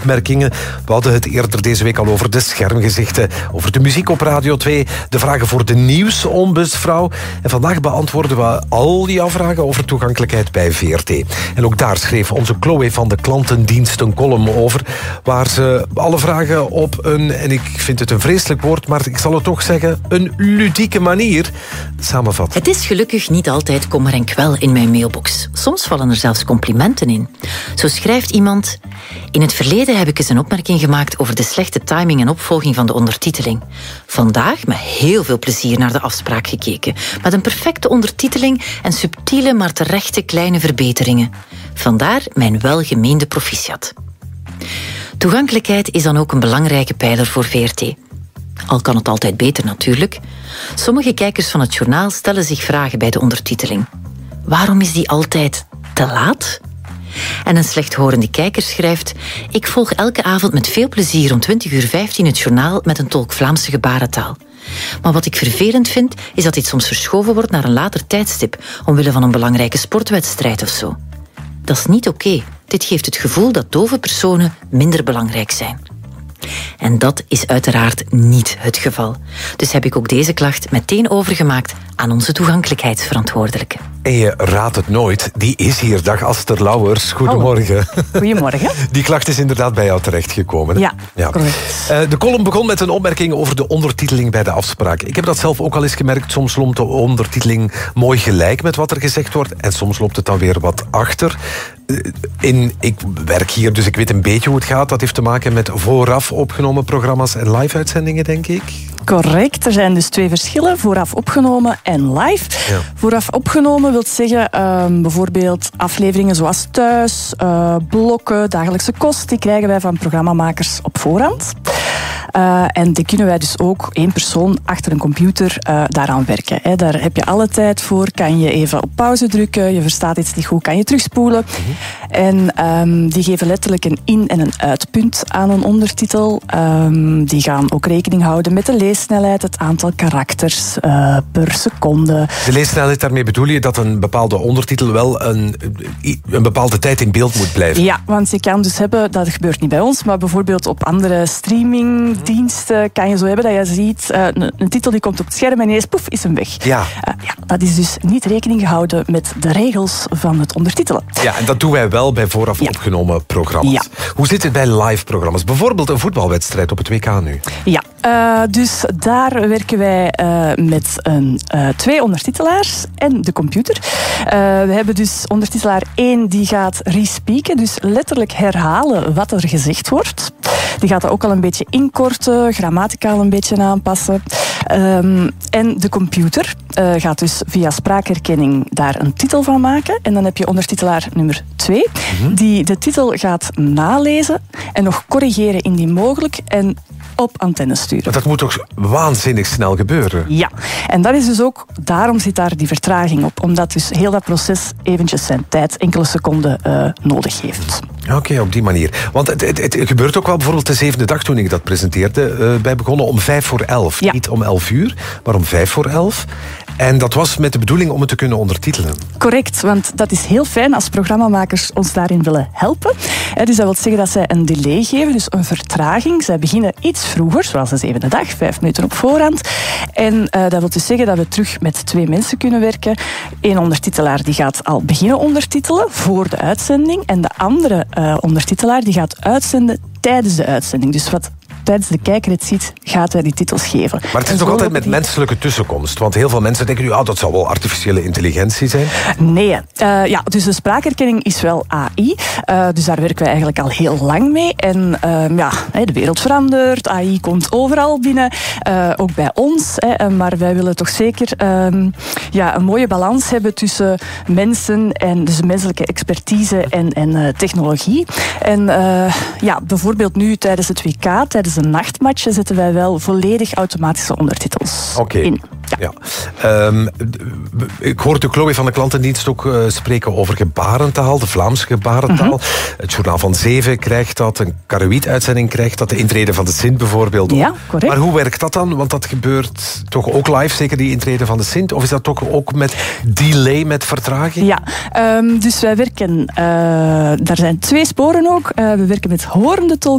opmerkingen. We hadden het eerder deze week al over de schermgezichten, over de muziek op Radio 2, de vragen voor de nieuwsombudsvrouw. En vandaag beantwoorden we al jouw vragen over toegankelijkheid bij VRT. En ook daar schreef onze Chloe van de klantendienst een column over, waar ze alle vragen op een, en ik vind het een vreselijk woord, maar ik zal het toch zeggen, een ludieke manier samenvat. Het is gelukkig niet altijd kommer en kwel in mijn mailbox. Soms vallen er zelfs complimenten in. Zo schrijft iemand: in het verleden heb ik eens een opmerking gemaakt over de slechte timing en opvolging van de ondertiteling. Vandaag met heel veel plezier naar de afspraak gekeken. Met een perfecte ondertiteling en subtiele maar terechte kleine verbeteringen. Vandaar mijn welgemeende proficiat. Toegankelijkheid is dan ook een belangrijke pijler voor VRT. Al kan het altijd beter natuurlijk. Sommige kijkers van het journaal stellen zich vragen bij de ondertiteling. Waarom is die altijd te laat? En een slechthorende kijker schrijft: ik volg elke avond met veel plezier om 20:15 het journaal met een tolk Vlaamse gebarentaal. Maar wat ik vervelend vind, is dat dit soms verschoven wordt naar een later tijdstip, omwille van een belangrijke sportwedstrijd of zo. Dat is niet oké. Dit geeft het gevoel dat dove personen minder belangrijk zijn. En dat is uiteraard niet het geval. Dus heb ik ook deze klacht meteen overgemaakt aan onze toegankelijkheidsverantwoordelijke. En je raadt het nooit, die is hier. Dag Aster Lauwers, goedemorgen. Goedemorgen. Die klacht is inderdaad bij jou terechtgekomen. Ja, correct. De column begon met een opmerking over de ondertiteling bij de afspraak. Ik heb dat zelf ook al eens gemerkt. Soms loopt de ondertiteling mooi gelijk met wat er gezegd wordt en soms loopt het dan weer wat achter. Ik werk hier, dus ik weet een beetje hoe het gaat. Dat heeft te maken met vooraf opgenomen programma's en live-uitzendingen, denk ik. Correct, er zijn dus twee verschillen, vooraf opgenomen en live. Ja. Vooraf opgenomen wil zeggen bijvoorbeeld afleveringen zoals Thuis, blokken, dagelijkse kost, die krijgen wij van programmamakers op voorhand. En die kunnen wij dus ook één persoon achter een computer daaraan werken. Hè. Daar heb je alle tijd voor. Kan je even op pauze drukken, je verstaat iets niet goed, kan je terugspoelen. En die geven letterlijk een in- en een uitpunt aan een ondertitel. Die gaan ook rekening houden met de leessnelheid, het aantal karakters per seconde. De leessnelheid, daarmee bedoel je dat een bepaalde ondertitel wel een bepaalde tijd in beeld moet blijven? Ja, want je kan dus hebben, dat gebeurt niet bij ons, maar bijvoorbeeld op andere streamingdiensten kan je zo hebben dat je ziet een titel die komt op het scherm en ineens poef, is hem weg. Ja. Dat is dus niet rekening gehouden met de regels van het ondertitelen. Ja, en dat doen wij wel bij vooraf opgenomen programma's. Ja. Hoe zit het bij live programma's? Bijvoorbeeld een voetbalwedstrijd op het WK nu. Ja, dus daar werken wij met twee ondertitelaars en de computer. We hebben dus ondertitelaar 1 die gaat respeaken, dus letterlijk herhalen wat er gezegd wordt. Die gaat dat ook al een beetje inkorten, grammaticaal een beetje aanpassen. En de computer gaat dus via spraakherkenning daar een titel van maken. En dan heb je ondertitelaar nummer 2, die de titel gaat nalezen en nog corrigeren indien mogelijk en op antenne sturen. Dat moet toch waanzinnig snel gebeuren? Ja, en dat is dus ook, daarom zit daar die vertraging op. Omdat dus heel dat proces eventjes zijn tijd, enkele seconden nodig heeft. Oké, op die manier. Want het gebeurt ook wel, bijvoorbeeld de 7e dag toen ik dat presenteerde. Wij begonnen om 11:05. Ja. Niet om 11:00, maar om 11:05. En dat was met de bedoeling om het te kunnen ondertitelen. Correct, want dat is heel fijn als programmamakers ons daarin willen helpen. Dus dat wil zeggen dat zij een delay geven, dus een vertraging. Zij beginnen iets vroeger, zoals de 7e dag, 5 minuten op voorhand. En dat wil dus zeggen dat we terug met 2 mensen kunnen werken. Eén ondertitelaar die gaat al beginnen ondertitelen voor de uitzending. En de andere ondertitelaar die gaat uitzenden tijdens de uitzending. Dus wat tijdens de kijker het ziet, gaat hij die titels geven. Maar het is toch altijd met menselijke tussenkomst? Want heel veel mensen denken nu, dat zou wel artificiële intelligentie zijn. Nee. Dus de spraakherkenning is wel AI. Dus daar werken wij eigenlijk al heel lang mee. En de wereld verandert. AI komt overal binnen. Ook bij ons. Maar wij willen toch zeker een mooie balans hebben tussen mensen en dus menselijke expertise en technologie. En bijvoorbeeld nu tijdens het WK, tijdens een nachtmatch, zetten wij wel volledig automatische ondertitels in. Ja. Ik hoorde Chloe van de klantendienst ook spreken over gebarentaal, de Vlaamse gebarentaal. Het journaal van 7 krijgt dat, een Karawiet-uitzending krijgt dat, de intrede van de Sint bijvoorbeeld. Ja, correct. Maar hoe werkt dat dan? Want dat gebeurt toch ook live, zeker die intrede van de Sint? Of is dat toch ook met delay, met vertraging? Ja, dus wij werken, daar zijn 2 sporen ook. We werken met horende tolken